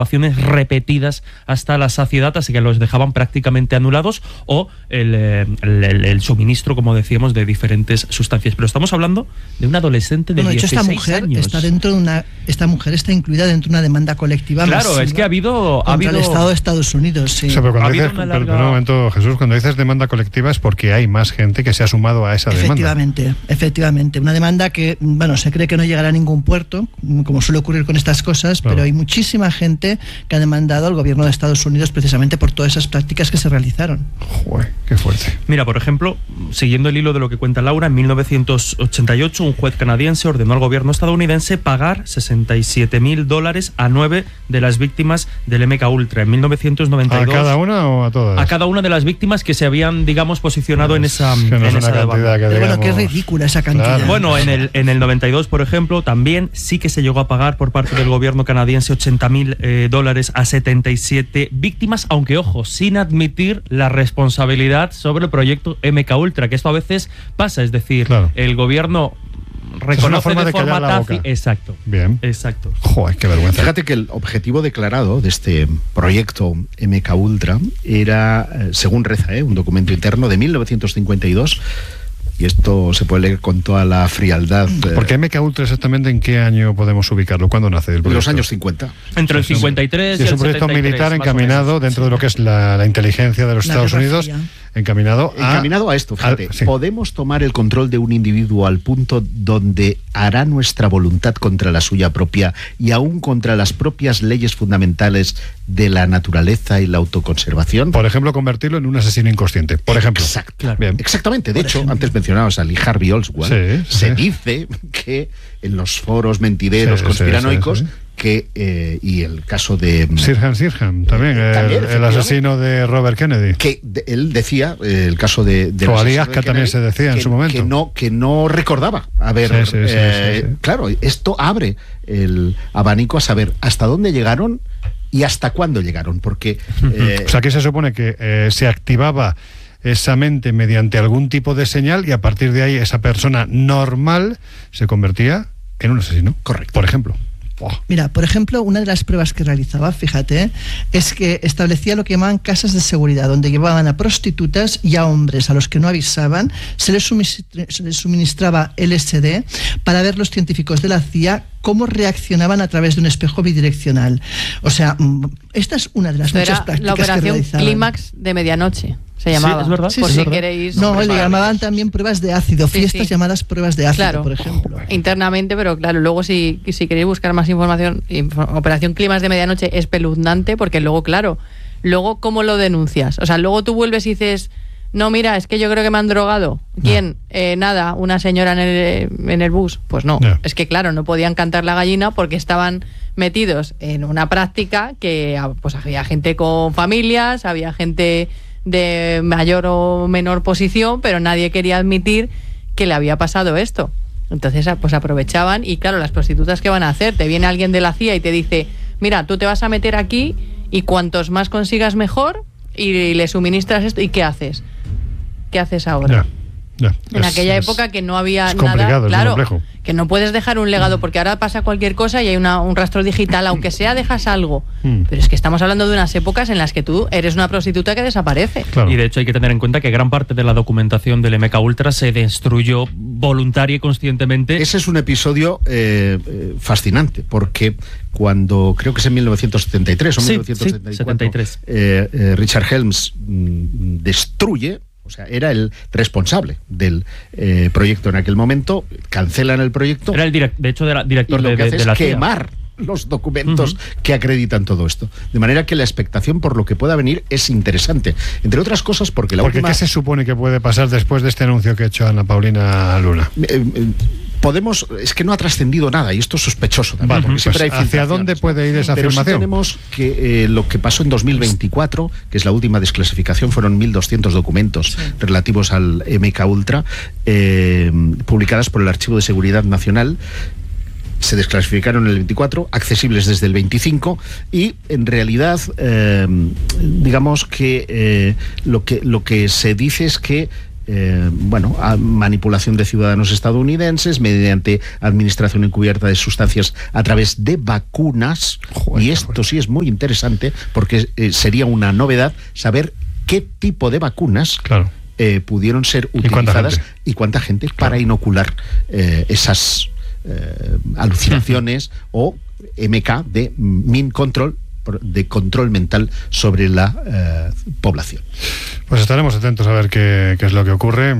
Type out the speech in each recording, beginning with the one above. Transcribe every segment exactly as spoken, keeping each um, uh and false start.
repetidas hasta la saciedad, así que los dejaban prácticamente anulados, o el, el, el, el suministro, como decíamos, de diferentes sustancias. Pero estamos hablando de un adolescente de bueno, dieciséis de hecho, esta mujer años. Está dentro de una, esta mujer está incluida dentro de una demanda colectiva. Claro, masiva es que ha habido... contra Ha habido... el Estado de Estados Unidos, sí. O sea, pero cuando Ha habido dices, una pero, larga- pero un momento, Jesús, cuando dices demanda colectiva es porque hay más gente que se ha sumado a esa demanda. Efectivamente, efectivamente. Una demanda que, bueno, se cree que no llegará a ningún puerto, como suele ocurrir con estas cosas, Claro. pero hay muchísima gente que ha demandado al gobierno de Estados Unidos precisamente por todas esas prácticas que se realizaron. Joder, qué fuerte. Mira, por ejemplo, siguiendo el hilo de lo que cuenta Laura, en mil novecientos ochenta y ocho un juez canadiense ordenó al gobierno estadounidense pagar sesenta y siete mil dólares a nueve de las víctimas del M K Ultra. En mil novecientos noventa y dos... ¿A cada una o a todas? A cada una de las víctimas que se habían, digamos, posicionado en esa, Que no en es esa una demanda. cantidad que Pero bueno, digamos... qué ridícula esa cantidad. Claro. Bueno, en el, en el noventa y dos, por ejemplo, también sí que se llegó a pagar por parte del gobierno canadiense ochenta mil eh, dólares a setenta y siete víctimas, aunque, ojo, sin admitir la responsabilidad sobre el proyecto M K Ultra, que esto a veces pasa, es decir, Claro. el gobierno reconoce forma de de forma callar la tácita. boca. Exacto. Bien. Exacto. Joder, qué vergüenza. Fíjate que el objetivo declarado de este proyecto M K Ultra era, eh, según reza, eh, un documento interno de mil novecientos cincuenta y dos, y esto se puede leer con toda la frialdad. eh, Porque M K Ultra, exactamente en qué año podemos ubicarlo? ¿Cuándo nace el en proyecto? los años cincuenta. Entre el cincuenta y tres Sí, y es el un proyecto setenta y tres, militar más o encaminado menos. dentro de lo que es la, la inteligencia de los La Estados Guerra Unidos, Fría. encaminado a... Encaminado a esto, fíjate, al- sí. podemos tomar el control de un individuo al punto donde hará nuestra voluntad contra la suya propia y aún contra las propias leyes fundamentales de la naturaleza y la autoconservación. Por ejemplo, convertirlo en un asesino inconsciente. Por ejemplo. Exacto. Claro. Bien. Exactamente. De Por hecho, ejemplo. antes mencionabas a Lee Harvey Oswald. Sí, se sí. dice que en los foros mentideros Sí, sí, conspiranoicos, sí, sí. que, eh, y el caso de... Sirhan Sirhan, también, Eh, el, también, el efectivamente. asesino de Robert Kennedy. que de- él decía, eh, el caso de... de O los Ali asesinos de Aska también Kennedy, se decía en que- su momento. Que no, que no recordaba haber... Sí, sí, sí, eh, sí, sí. Claro, esto abre el abanico a saber hasta dónde llegaron y hasta cuándo llegaron, porque... eh, O sea, que se supone que eh, se activaba esa mente mediante algún tipo de señal y a partir de ahí esa persona normal se convertía en un asesino. Correcto. Por ejemplo. Mira, por ejemplo, una de las pruebas que realizaba, fíjate, es que establecía lo que llamaban casas de seguridad, donde llevaban a prostitutas y a hombres a los que no avisaban, se les, suministra- se les suministraba L S D para ver los científicos de la C I A cómo reaccionaban a través de un espejo bidireccional. O sea, mm, esta es una de las Esto muchas era prácticas la que operación realizaban. Clímax de medianoche, se llamaba. es verdad, Por sí, si es verdad. queréis... No, pues, le para- llamaban también pruebas de ácido, Sí, fiestas sí. llamadas pruebas de ácido, Claro. por ejemplo. internamente, pero claro, luego si, si queréis buscar más información, info- Operación Clímax de Medianoche es espeluznante, porque luego, claro, luego ¿cómo lo denuncias? O sea, luego tú vuelves y dices, no, mira, es que yo creo que me han drogado. ¿Quién? Eh, nada, una señora en el, en el bus. Pues no, No. es que claro, no podían cantar la gallina porque estaban metidos en una práctica que ah, pues había gente con familias, había gente de mayor o menor posición, pero nadie quería admitir que le había pasado esto. Entonces, ah, pues aprovechaban y claro, las prostitutas, ¿qué van a hacer? Te viene alguien de la C I A y te dice, mira, tú te vas a meter aquí y cuantos más consigas mejor y le suministras esto. ¿Y qué haces? ¿Qué haces ahora? Ya, ya. En Es- aquella es- época que no había es complicado, nada, es muy claro, complejo. que no puedes dejar un legado porque ahora pasa cualquier cosa y hay una, un rastro digital, aunque sea dejas algo, Mm. pero es que estamos hablando de unas épocas en las que tú eres una prostituta que desaparece. Claro. Y de hecho hay que tener en cuenta que gran parte de la documentación del M K Ultra se destruyó voluntaria y conscientemente. Ese es un episodio eh, eh, fascinante, porque cuando, creo que es en mil novecientos setenta y tres o Sí, mil novecientos setenta y cuatro, sí, setenta y tres. eh, eh, Richard Helms mm, destruye, o sea, era el responsable del eh, proyecto en aquel momento, cancelan el proyecto Era el direct, de hecho, era y director lo de, que de- hace de la es C I A. quemar los documentos Ujú. que acreditan todo esto. De manera que la expectación por lo que pueda venir es interesante. Entre otras cosas porque la Porque última... ¿qué se supone que puede pasar después de este anuncio que ha hecho Ana Paulina Luna? Eh, eh, podemos, es que no ha trascendido nada y esto es sospechoso también, Vale, porque pues, siempre hay ¿hacia filtraciones, dónde ¿no? puede ir esa Pero sí afirmación? tenemos que eh, lo que pasó en dos mil veinticuatro, que es la última desclasificación, fueron mil doscientos documentos relativos al M K Ultra, eh, publicadas por el Archivo de Seguridad Nacional. Se desclasificaron en el veinticuatro, accesibles desde el veinticinco, y en realidad, eh, digamos que, eh, lo que lo que se dice es que eh, bueno, a manipulación de ciudadanos estadounidenses mediante administración encubierta de sustancias a través de vacunas. Joder, y esto joder. sí es muy interesante porque eh, sería una novedad saber qué tipo de vacunas claro. eh, pudieron ser utilizadas y cuánta gente, y cuánta gente claro. para inocular eh, esas eh, alucinaciones o M K de Mind Control, de control mental sobre la eh, población. Pues estaremos atentos a ver qué, qué es lo que ocurre.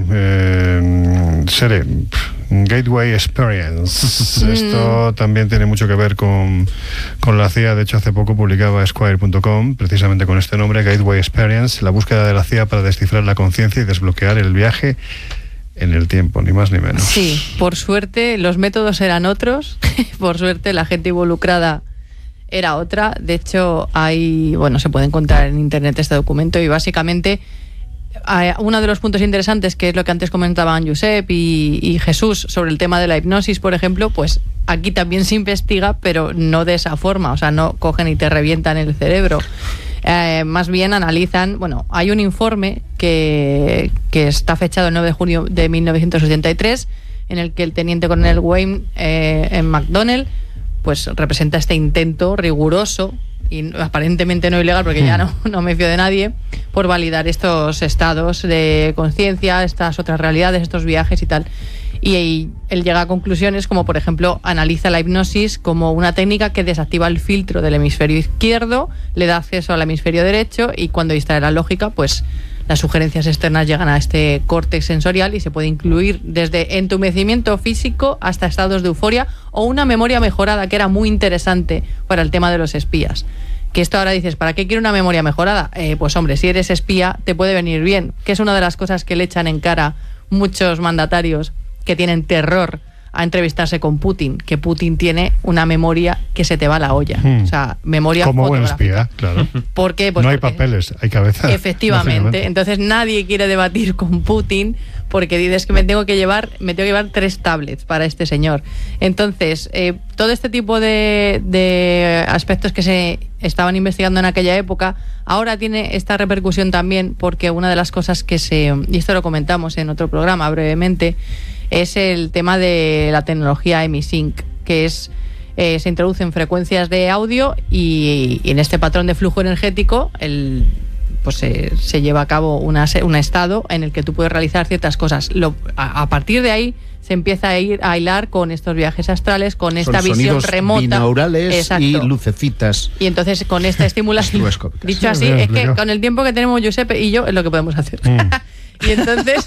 Eh, Sere, Gateway Experience. Mm. Esto también tiene mucho que ver con, con la C I A. De hecho, hace poco publicaba Esquire punto com, precisamente con este nombre, Gateway Experience, la búsqueda de la C I A para descifrar la conciencia y desbloquear el viaje en el tiempo, ni más ni menos. Sí, por suerte los métodos eran otros. Por suerte la gente involucrada era otra. De hecho, hay, bueno, se puede encontrar en internet este documento y básicamente uno de los puntos interesantes, que es lo que antes comentaban Josep y, y Jesús sobre el tema de la hipnosis, por ejemplo, pues aquí también se investiga, pero no de esa forma, o sea, no cogen y te revientan el cerebro. Eh, más bien analizan, bueno, hay un informe que, que está fechado el nueve de junio de mil novecientos ochenta y tres, en el que el teniente coronel Wayne eh, en McDonnell pues representa este intento riguroso y aparentemente no ilegal, porque ya no, no me fío de nadie, por validar estos estados de conciencia, estas otras realidades, estos viajes y tal. Y, y él llega a conclusiones como, por ejemplo, analiza la hipnosis como una técnica que desactiva el filtro del hemisferio izquierdo, le da acceso al hemisferio derecho, y cuando distrae la lógica, pues las sugerencias externas llegan a este córtex sensorial y se puede incluir desde entumecimiento físico hasta estados de euforia o una memoria mejorada, que era muy interesante para el tema de los espías. Que esto ahora dices, ¿para qué quiero una memoria mejorada? Eh, pues hombre, si eres espía te puede venir bien, que es una de las cosas que le echan en cara muchos mandatarios que tienen terror a entrevistarse con Putin, que Putin tiene una memoria que se te va a la olla. Hmm. O sea, memoria como buen espía, claro. ¿Por qué? Pues no hay papeles, hay cabeza. Efectivamente. Entonces nadie quiere debatir con Putin porque dices que me tengo que llevar, me tengo que llevar tres tablets para este señor. Entonces, eh, todo este tipo de, de aspectos que se estaban investigando en aquella época, ahora tiene esta repercusión también, porque una de las cosas que se, y esto lo comentamos en otro programa brevemente, es el tema de la tecnología EmiSync, que es eh, se introducen frecuencias de audio y, y en este patrón de flujo energético el, pues eh, se lleva a cabo una, un estado en el que tú puedes realizar ciertas cosas. Lo, a, a partir de ahí se empieza a ir a hilar con estos viajes astrales, con esta Son visión remota, binaurales. Exacto. Y lucecitas. Y entonces con esta estimulación, dicho así, es que con el tiempo que tenemos Giuseppe y yo es lo que podemos hacer. Mm. Y entonces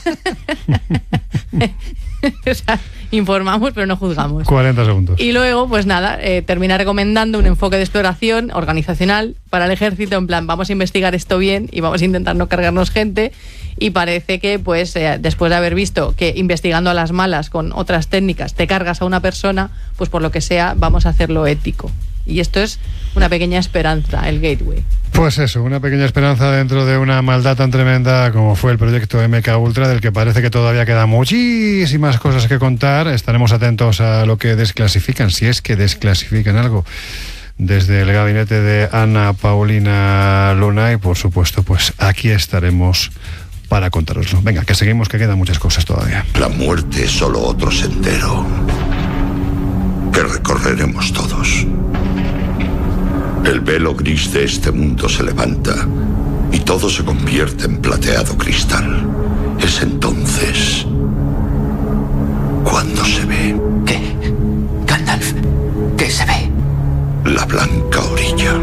o sea, informamos pero no juzgamos. cuarenta segundos. Y luego, pues nada, eh, termina recomendando un enfoque de exploración organizacional para el ejército, en plan, vamos a investigar esto bien y vamos a intentar no cargarnos gente. Y parece que, pues, eh, después de haber visto que investigando a las malas con otras técnicas te cargas a una persona, pues por lo que sea, vamos a hacerlo ético. Y esto es una pequeña esperanza, el Gateway. Pues eso, una pequeña esperanza dentro de una maldad tan tremenda como fue el proyecto M K Ultra, del que parece que todavía quedan muchísimas cosas que contar. Estaremos atentos a lo que desclasifican, si es que desclasifican algo, desde el gabinete de Ana Paulina Luna, y por supuesto, pues aquí estaremos para contároslo. Venga, que seguimos, que quedan muchas cosas todavía. La muerte es solo otro sendero que recorreremos todos. El velo gris de este mundo se levanta y todo se convierte en plateado cristal. Es entonces cuando se ve. ¿Qué? Gandalf, ¿qué se ve? La blanca orilla.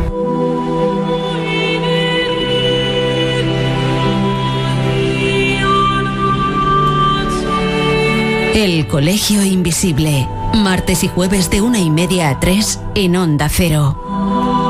El Colegio Invisible, martes y jueves de una y media a tres en Onda Cero.